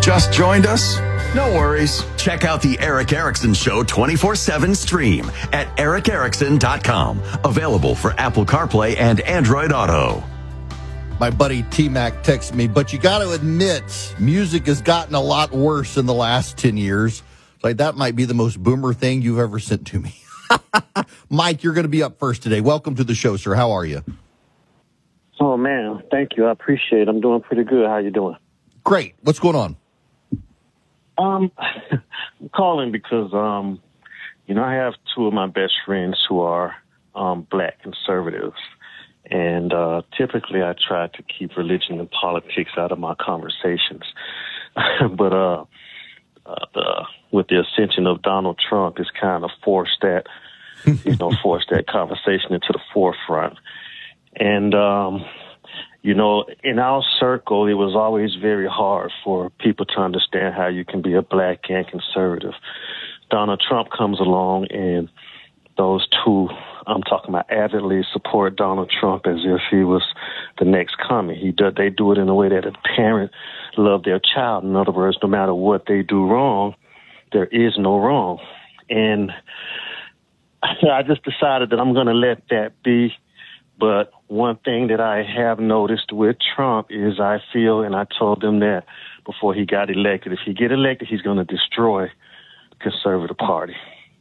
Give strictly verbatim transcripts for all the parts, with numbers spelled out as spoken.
Just joined us? No worries. Check out the Eric Erickson Show twenty-four seven stream at eric erickson dot com. Available for Apple CarPlay and Android Auto. My buddy T-Mac texted me, but you got to admit, music has gotten a lot worse in the last ten years. Like, that might be the most boomer thing you've ever sent to me. Mike, you're going to be up first today. Welcome to the show, sir. How are you? Oh, man. Thank you. I appreciate it. I'm doing pretty good. How you doing? Great. What's going on? Um, I'm calling because, um, you know, I have two of my best friends who are um, black conservatives. And uh, typically I try to keep religion and politics out of my conversations. but uh, uh, the, with the ascension of Donald Trump, it's kind of forced that, you know, forced that conversation into the forefront. And, um, you know, in our circle, it was always very hard for people to understand how you can be a black and conservative. Donald Trump comes along and those two, I'm talking about, avidly support Donald Trump as if he was the next coming. He do, they do it in a way that a parent loves their child. In other words, no matter what they do wrong, there is no wrong. And I just decided that I'm going to let that be. But one thing that I have noticed with Trump is I feel, and I told them that before he got elected, if he get elected, he's going to destroy the Conservative Party.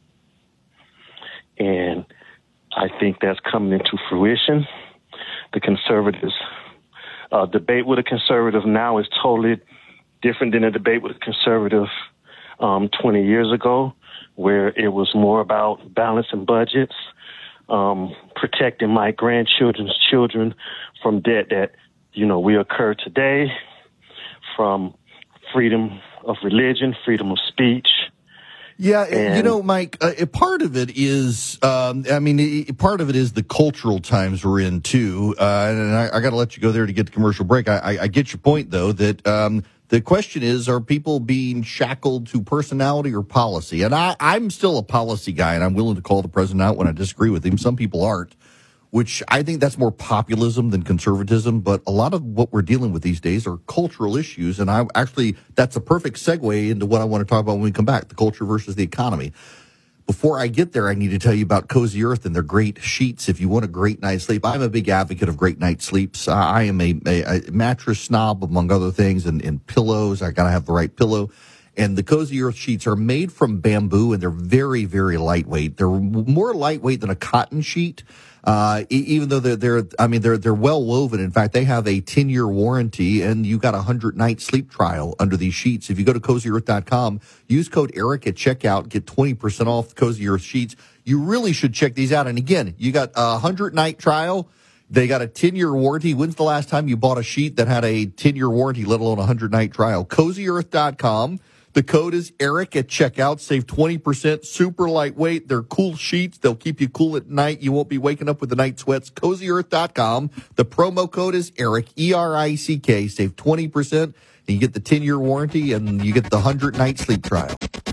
And I think that's coming into fruition. The conservatives, uh, debate with a conservative now is totally different than a debate with a conservative um, twenty years ago, where it was more about balancing budgets, um, protecting my grandchildren's children from debt that, you know, we occur today, from freedom of religion, freedom of speech. Yeah, and, you know, Mike, uh, part of it is, um, I mean, it, part of it is the cultural times we're in, too. Uh, and I, I got to let you go there to get the commercial break. I, I, I get your point, though, that um, the question is, are people being shackled to personality or policy? And I, I'm still a policy guy, and I'm willing to call the president out when I disagree with him. Some people aren't, which I think that's more populism than conservatism. But a lot of what we're dealing with these days are cultural issues. And I actually, that's a perfect segue into what I want to talk about when we come back, the culture versus the economy. Before I get there, I need to tell you about Cozy Earth and their great sheets. If you want a great night's sleep, I'm a big advocate of great night sleeps. I am a, a, a mattress snob, among other things, and, and pillows. I got to have the right pillow. And the Cozy Earth sheets are made from bamboo, and they're very, very lightweight. They're more lightweight than a cotton sheet. Uh, even though they're, they're, I mean, they're, they're well woven. In fact, they have a ten year warranty, and you got a hundred night sleep trial under these sheets. If you go to cozy earth dot com, use code Eric at checkout, get twenty percent off the Cozy Earth sheets. You really should check these out. And again, you got a hundred night trial. They got a ten year warranty. When's the last time you bought a sheet that had a ten year warranty, let alone a hundred night trial? cozy earth dot com. The code is Eric at checkout. Save twenty percent. Super lightweight. They're cool sheets. They'll keep you cool at night. You won't be waking up with the night sweats. cozy earth dot com. The promo code is Eric, E R I C K. Save twenty percent. And you get the ten year warranty, and you get the one hundred night sleep trial.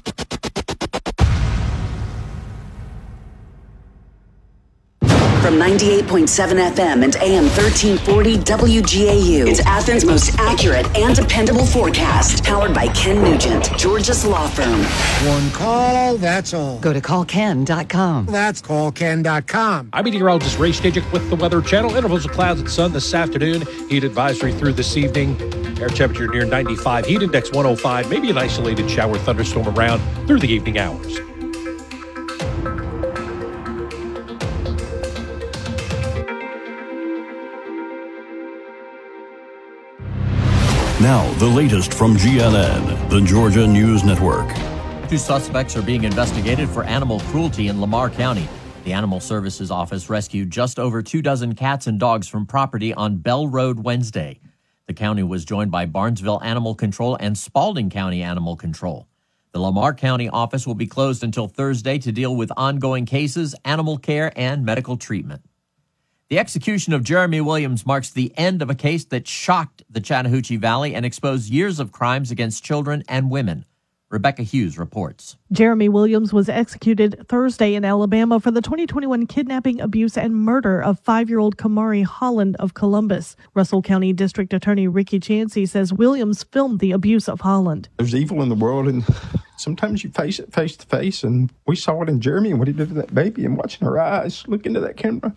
From ninety-eight point seven F M and A M thirteen forty W G A U. It's Athens' most accurate and dependable forecast. Powered by Ken Nugent, Georgia's law firm. One call, that's all. Go to call ken dot com. That's call ken dot com. I'm meteorologist Ray Stajic with the Weather Channel. Intervals of clouds and sun this afternoon. Heat advisory through this evening. Air temperature near ninety-five. Heat index one oh five. Maybe an isolated shower thunderstorm around through the evening hours. Now, the latest from G N N, the Georgia News Network. Two suspects are being investigated for animal cruelty in Lamar County. The Animal Services Office rescued just over two dozen cats and dogs from property on Bell Road Wednesday. The county was joined by Barnesville Animal Control and Spalding County Animal Control. The Lamar County office will be closed until Thursday to deal with ongoing cases, animal care, and medical treatment. The execution of Jeremy Williams marks the end of a case that shocked the Chattahoochee Valley and exposed years of crimes against children and women. Rebecca Hughes reports. Jeremy Williams was executed Thursday in Alabama for the twenty twenty-one kidnapping, abuse, and murder of five-year-old Kamari Holland of Columbus. Russell County District Attorney Ricky Chansey says Williams filmed the abuse of Holland. There's evil in the world, and sometimes you face it face to face, and we saw it in Jeremy and what he did to that baby, and watching her eyes look into that camera.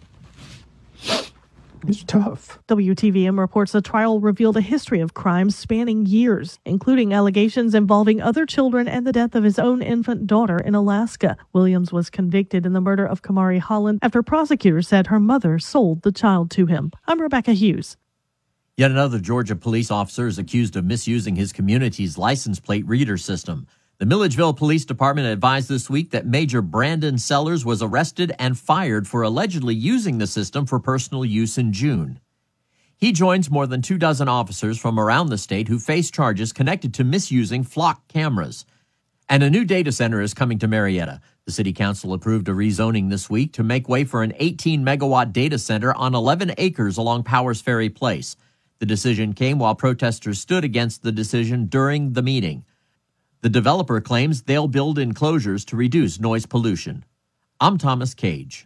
It's tough. W T V M reports the trial revealed a history of crimes spanning years, including allegations involving other children and the death of his own infant daughter in Alaska. Williams was convicted in the murder of Kamari Holland after prosecutors said her mother sold the child to him. I'm Rebecca Hughes. Yet another Georgia police officer is accused of misusing his community's license plate reader system. The Milledgeville Police Department advised this week that Major Brandon Sellers was arrested and fired for allegedly using the system for personal use in June. He joins more than two dozen officers from around the state who face charges connected to misusing flock cameras. And a new data center is coming to Marietta. The city council approved a rezoning this week to make way for an eighteen megawatt data center on eleven acres along Powers Ferry Place. The decision came while protesters stood against the decision during the meeting. The developer claims they'll build enclosures to reduce noise pollution. I'm Thomas Cage.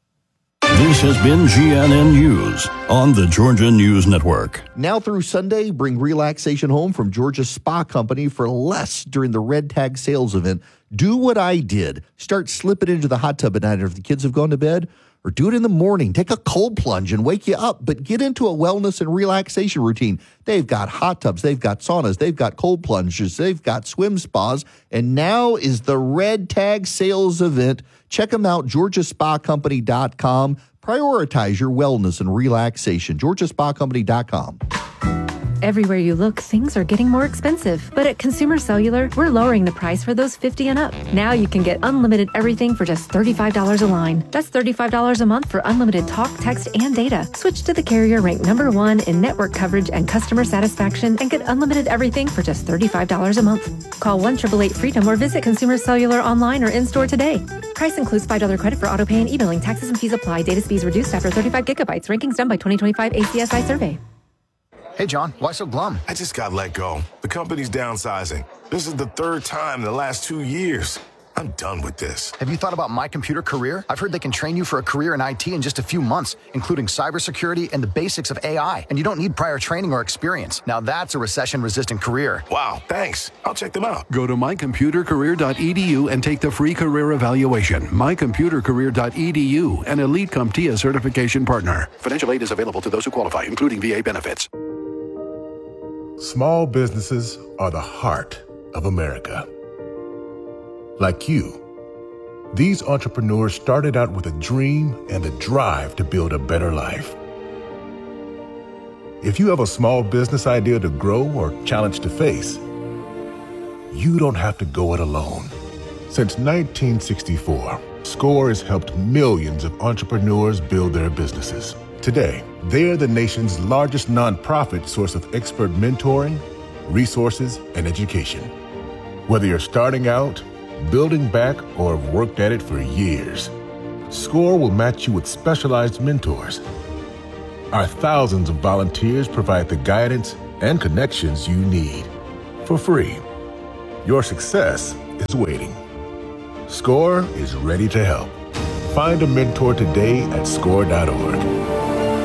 This has been G N N News on the Georgia News Network. Now through Sunday, bring relaxation home from Georgia Spa Company for less during the Red Tag sales event. Do what I did. Start slipping into the hot tub at night if the kids have gone to bed, or do it in the morning. Take a cold plunge and wake you up, but get into a wellness and relaxation routine. They've got hot tubs, they've got saunas, they've got cold plunges, they've got swim spas, and now is the Red Tag sales event. Check them out, georgia spa company dot com. Prioritize your wellness and relaxation, georgia spa company dot com. Everywhere you look, things are getting more expensive. But at Consumer Cellular, we're lowering the price for those fifty and up. Now you can get unlimited everything for just thirty-five dollars a line. That's thirty-five dollars a month for unlimited talk, text, and data. Switch to the carrier ranked number one in network coverage and customer satisfaction and get unlimited everything for just thirty-five dollars a month. Call one eight eight eight freedom or visit Consumer Cellular online or in-store today. Price includes five dollars credit for auto pay and e-billing. Taxes and fees apply. Data speeds reduced after thirty-five gigabytes. Rankings done by twenty twenty-five A C S I survey. Hey, John, why so glum? I just got let go. The company's downsizing. This is the third time in the last two years. I'm done with this. Have you thought about My Computer Career? I've heard they can train you for a career in I T in just a few months, including cybersecurity and the basics of A I. And you don't need prior training or experience. Now that's a recession-resistant career. Wow, thanks. I'll check them out. Go to my computer career dot e d u and take the free career evaluation. my computer career dot e d u, an Elite CompTIA certification partner. Financial aid is available to those who qualify, including V A benefits. Small businesses are the heart of America. Like you, these entrepreneurs started out with a dream and a drive to build a better life. If you have a small business idea to grow or challenge to face, you don't have to go it alone. Since nineteen sixty-four, SCORE has helped millions of entrepreneurs build their businesses. Today, they're the nation's largest nonprofit source of expert mentoring, resources, and education. Whether you're starting out, building back, or have worked at it for years, SCORE will match you with specialized mentors. Our thousands of volunteers provide the guidance and connections you need for free. Your success is waiting. SCORE is ready to help. Find a mentor today at score dot org.